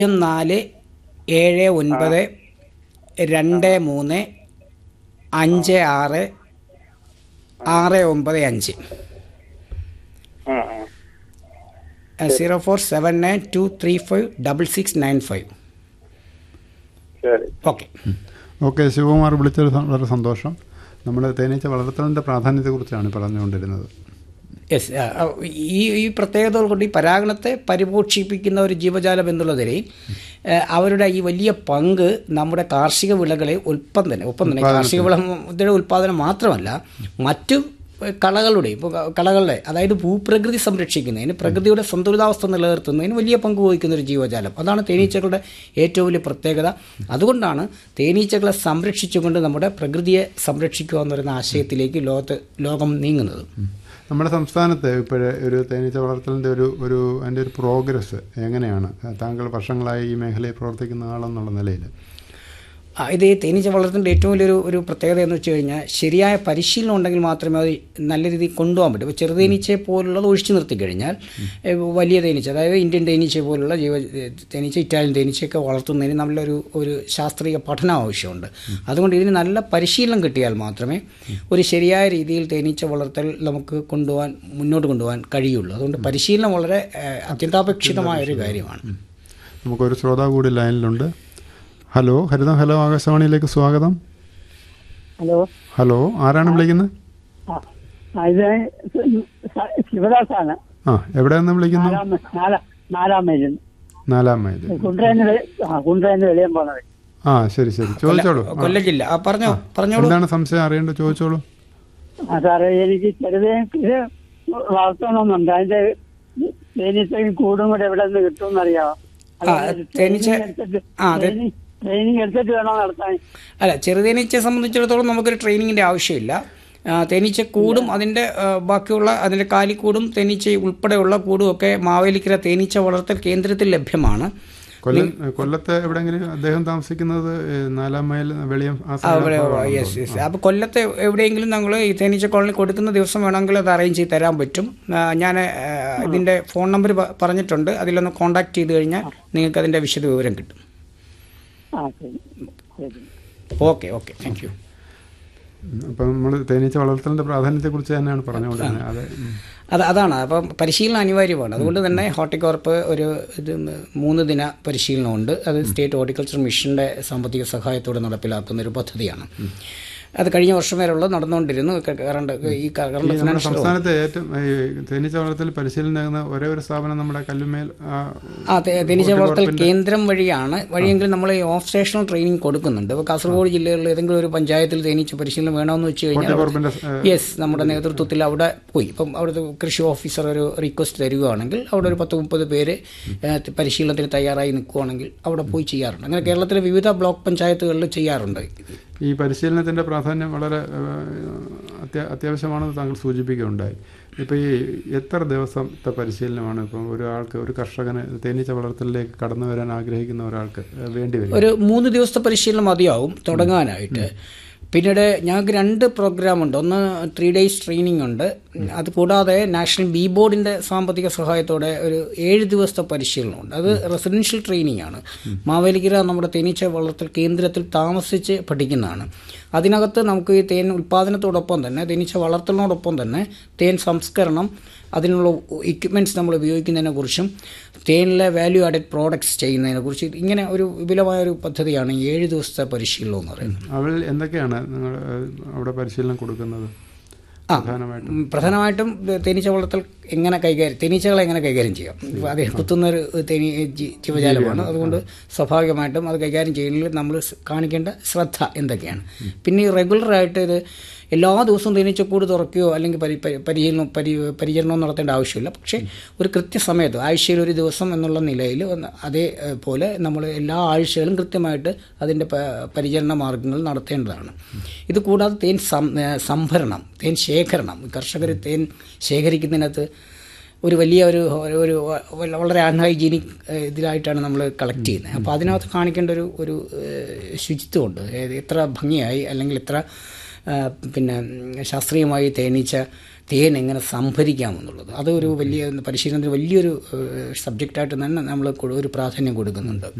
0479535665 0479235665. Okay okay, Shivakumar വിളിച്ചത് വളരെ സന്തോഷം. നമ്മൾ തേനീച്ച വളർത്തലിൻ്റെ പ്രാധാന്യത്തെക്കുറിച്ചാണ് പറഞ്ഞുകൊണ്ടിരുന്നത്. യെസ്, ഈ പ്രത്യേകതകൾ കൊണ്ട് ഈ പരാഗണത്തെ പരിപോഷിപ്പിക്കുന്ന ഒരു ജീവജാലം എന്നുള്ളതിൽ അവരുടെ ഈ വലിയ പങ്ക് നമ്മുടെ കാർഷിക വിളകളെ ഒപ്പം തന്നെ കാർഷിക വിളയുടെ ഉൽപ്പാദനം മാത്രമല്ല, മറ്റു കളകളുടെ കളകളുടെ അതായത് ഭൂപ്രകൃതി സംരക്ഷിക്കുന്നതിന്, പ്രകൃതിയുടെ സന്തുലിതാവസ്ഥ നിലനിർത്തുന്നതിന് വലിയ പങ്ക് വഹിക്കുന്ന ഒരു ജീവജാലം. അതാണ് തേനീച്ചകളുടെ ഏറ്റവും വലിയ പ്രത്യേകത. അതുകൊണ്ടാണ് തേനീച്ചകളെ സംരക്ഷിച്ചുകൊണ്ട് നമ്മുടെ പ്രകൃതിയെ സംരക്ഷിക്കുക എന്ന് പറയുന്ന ആശയത്തിലേക്ക് ലോകം നീങ്ങുന്നത്. നമ്മുടെ സംസ്ഥാനത്ത് ഇപ്പോൾ ഒരു തേനീച്ച വളർത്തലിൻ്റെ അതിൻ്റെ ഒരു പ്രോഗ്രസ് എങ്ങനെയാണ്? താങ്കൾ വർഷങ്ങളായി ഈ മേഖലയിൽ പ്രവർത്തിക്കുന്ന ആളെന്നുള്ള നിലയിൽ ഇത് തേനീച്ച വളർത്തലിൻ്റെ ഏറ്റവും വലിയൊരു പ്രത്യേകത എന്ന് വെച്ച് കഴിഞ്ഞാൽ, ശരിയായ പരിശീലനം ഉണ്ടെങ്കിൽ മാത്രമേ അത് നല്ല രീതിയിൽ കൊണ്ടുപോകാൻ പറ്റൂ. ഇപ്പോൾ ചെറുതേനീച്ചയെ പോലുള്ളത് ഒഴിച്ചു നിർത്തിക്കഴിഞ്ഞാൽ വലിയ തേനീച്ച, അതായത് ഇന്ത്യൻ തേനീച്ച പോലുള്ള തേനീച്ച, ഇറ്റാലിയൻ തേനീച്ചയൊക്കെ വളർത്തുന്നതിന് നല്ലൊരു ശാസ്ത്രീയ പഠനം ആവശ്യമുണ്ട്. അതുകൊണ്ട് ഇതിന് നല്ല പരിശീലനം കിട്ടിയാൽ മാത്രമേ ഒരു ശരിയായ രീതിയിൽ തേനീച്ച വളർത്തൽ നമുക്ക് മുന്നോട്ട് കൊണ്ടുപോകാൻ കഴിയുള്ളൂ. അതുകൊണ്ട് പരിശീലനം വളരെ അത്യന്താപേക്ഷിതമായൊരു കാര്യമാണ്. നമുക്കൊരു ശ്രോതാവ് കൂടി ലൈനിലുണ്ട്. ഹലോ, ഹരിതം ഹലോ, ആകാശവാണിയിലേക്ക് സ്വാഗതം. ഹലോ, ആരാണ് വിളിക്കുന്നത്? ശിവദാസാണ്. എവിടെ നിന്ന് വിളിക്കുന്നു? 4 മൈൽ. ശരി, ചോദിച്ചോളൂ. കൊല്ലം ജില്ല. പറഞ്ഞോളൂ, എന്താണ് സംശയം അറിയേണ്ടത്? ചോദിച്ചോളൂ. സാറേ, എനിക്ക് ചെറുതേ ഇത് വളർത്തണമെന്നുണ്ട്. അതിന്റെ തേനീച്ചയും കൂടും കൂടെ എവിടെ നിന്ന് കിട്ടുമെന്നറിയാമോ? ട്രെയിനിങ് എടുത്തിട്ട് വേണോ നടത്താൻ? അല്ല, ചെറുതേനീച്ചയെ സംബന്ധിച്ചിടത്തോളം നമുക്കൊരു ട്രെയിനിങ്ങിൻ്റെ ആവശ്യമില്ല. തേനീച്ച കൂടും അതിൻ്റെ ബാക്കിയുള്ള അതിൻ്റെ കാലിക്കൂടും തേനീച്ച ഉൾപ്പെടെയുള്ള കൂടും ഒക്കെ മാവേലിക്കര തേനീച്ച വളർത്തൽ കേന്ദ്രത്തിൽ ലഭ്യമാണ്. കൊല്ലത്ത് എവിടെയെങ്കിലും അദ്ദേഹം താമസിക്കുന്നത് 4 മൈൽ വെളിയം? യെസ്. അപ്പോൾ കൊല്ലത്ത് എവിടെയെങ്കിലും ഞങ്ങൾ ഈ തേനീച്ച കോളനി കൊടുക്കുന്ന ദിവസം വേണമെങ്കിൽ അത് അറേഞ്ച് ചെയ്ത് തരാൻ പറ്റും. ഞാൻ ഇതിൻ്റെ ഫോൺ നമ്പർ പറഞ്ഞിട്ടുണ്ട്. അതിലൊന്ന് കോൺടാക്ട് ചെയ്ത് കഴിഞ്ഞാൽ നിങ്ങൾക്ക് അതിൻ്റെ വിശദ വിവരം കിട്ടും. Okay, thank you. അപ്പം നമ്മൾ തേനീച്ച വളർത്തലിൻ്റെ പ്രാധാന്യത്തെക്കുറിച്ച് തന്നെയാണ് പറഞ്ഞുകൊണ്ടിരുന്നത്. അതാണ്. അപ്പം പരിശീലനം അനിവാര്യമാണ്. അതുകൊണ്ട് തന്നെ ഹോർട്ടികോർപ്പ് ഒരു 3 ദിന പരിശീലനമുണ്ട്. അത് സ്റ്റേറ്റ് ഹോർട്ടിക്കൾച്ചർ മിഷൻ്റെ സാമ്പത്തിക സഹായത്തോടെ നടപ്പിലാക്കുന്ന ഒരു പദ്ധതിയാണ്. അത് കഴിഞ്ഞ വർഷം വരെയുള്ള നടന്നുകൊണ്ടിരുന്നു. സംസ്ഥാനത്തെ ഏറ്റവും തേനീച്ച വളർത്തൽ പരിശീലനം നൽകുന്ന ഒരേ ഒരു സ്ഥാപനം നമ്മുടെ കല്ലുമേൽ തേനീച്ച വളർത്തൽ കേന്ദ്രം വഴിയെങ്കിൽ നമ്മൾ ഓഫ് സ്റ്റേഷണൽ ട്രെയിനിങ് കൊടുക്കുന്നുണ്ട്. ഇപ്പോൾ കാസർഗോഡ് ജില്ലകളിൽ ഏതെങ്കിലും ഒരു പഞ്ചായത്തിൽ തേനീച്ച പരിശീലനം വേണമെന്ന് വെച്ച് കഴിഞ്ഞാൽ യെസ്, നമ്മുടെ നേതൃത്വത്തിൽ അവിടെ പോയി ഇപ്പം അവിടുത്തെ കൃഷി ഓഫീസർ ഒരു റിക്വസ്റ്റ് തരികയാണെങ്കിൽ അവിടെ ഒരു 10-30 പേര് പരിശീലനത്തിന് തയ്യാറായി നിൽക്കുകയാണെങ്കിൽ അവിടെ പോയി ചെയ്യാറുണ്ട്. അങ്ങനെ കേരളത്തിലെ വിവിധ ബ്ലോക്ക് പഞ്ചായത്തുകളിൽ ചെയ്യാറുണ്ട്. ഈ പരിശീലനത്തിൻ്റെ പ്രാധാന്യം വളരെ അത്യാവശ്യമാണെന്ന് താങ്കൾ സൂചിപ്പിക്കുകയുണ്ടായി. ഇപ്പോൾ ഈ എത്ര ദിവസത്തെ പരിശീലനമാണ് ഇപ്പം ഒരു കർഷകന് തേനീച്ച വളർത്തലിലേക്ക് കടന്നു വരാൻ ആഗ്രഹിക്കുന്ന ഒരാൾക്ക് വേണ്ടി വരും? ഒരു 3 ദിവസത്തെ പരിശീലനം മതിയാവും തുടങ്ങാനായിട്ട്. പിന്നീട് ഞങ്ങൾക്ക് 2 പ്രോഗ്രാമുണ്ട്. ഒന്ന് 3 days ട്രെയിനിങ് ഉണ്ട്. അതുകൂടാതെ നാഷണൽ ബി ബോർഡിൻ്റെ സാമ്പത്തിക സഹായത്തോടെ ഒരു 7 ദിവസത്തെ പരിശീലനമുണ്ട്. അത് റെസിഡൻഷ്യൽ ട്രെയിനിങ് ആണ്. മാവേലിക്കര നമ്മുടെ തേനീച്ച വളർത്തൽ കേന്ദ്രത്തിൽ താമസിച്ച് പഠിക്കുന്നതാണ്. അതിനകത്ത് നമുക്ക് ഈ തേൻ ഉൽപ്പാദനത്തോടൊപ്പം തന്നെ തേനീച്ച വളർത്തലിനോടൊപ്പം തന്നെ തേൻ സംസ്കരണം, അതിനുള്ള എക്യുപ്മെൻറ്റ്സ് നമ്മൾ ഉപയോഗിക്കുന്നതിനെക്കുറിച്ചും തേനിലെ വാല്യൂ ആഡഡ് പ്രോഡക്ട്സ് ചെയ്യുന്നതിനെക്കുറിച്ച് ഇങ്ങനെ ഒരു വിപുലമായൊരു പദ്ധതിയാണ് 7 ദിവസത്തെ പരിശീലനം എന്ന് പറയുന്നത്. അവൾ എന്തൊക്കെയാണ് നിങ്ങൾ അവിടെ പരിശീലനം കൊടുക്കുന്നത്? പ്രധാനമായിട്ടും തേനീച്ച വളർത്തൽ തേനീച്ചകളെ എങ്ങനെ കൈകാര്യം ചെയ്യാം. അത് കുത്തുന്നൊരു ജീവജാലമാണ്. അതുകൊണ്ട് സ്വാഭാവികമായിട്ടും അത് കൈകാര്യം ചെയ്യുന്നതിൽ നമ്മൾ കാണിക്കേണ്ട ശ്രദ്ധ എന്തൊക്കെയാണ്. പിന്നെ റെഗുലറായിട്ട് ഇത് എല്ലാ ദിവസവും തേനീച്ചക്കൂട് തുറക്കുകയോ അല്ലെങ്കിൽ പരിചരണമോ നടത്തേണ്ട ആവശ്യമില്ല. പക്ഷേ ഒരു കൃത്യസമയത്ത് ആഴ്ചയിൽ ഒരു ദിവസം എന്നുള്ള നിലയിൽ അതേപോലെ നമ്മൾ എല്ലാ ആഴ്ചകളും കൃത്യമായിട്ട് അതിൻ്റെ പരിചരണ മാർഗങ്ങൾ നടത്തേണ്ടതാണ്. ഇത് കൂടാതെ തേൻ സംഭരണം, തേൻ ശേഖരണം, കർഷകർ തേൻ ശേഖരിക്കുന്നതിനകത്ത് ഒരു വലിയ ഒരു വളരെ അൺഹൈജീനിക് ഇതിലായിട്ടാണ് നമ്മൾ കളക്ട് ചെയ്യുന്നത്. അപ്പോൾ അതിനകത്ത് കാണിക്കേണ്ട ഒരു ശുചിത്വമുണ്ട്. എത്ര ഭംഗിയായി അല്ലെങ്കിൽ എത്ര ശാസ്ത്രീയമായി തേനീച്ച തേൻ എങ്ങനെ സംഭരിക്കാമെന്നുള്ളത്. അതൊരു വലിയ പരിശീലനത്തിന് വലിയൊരു സബ്ജക്റ്റായിട്ട് തന്നെ നമ്മൾ ഒരു പ്രാധാന്യം കൊടുക്കുന്നുണ്ട്.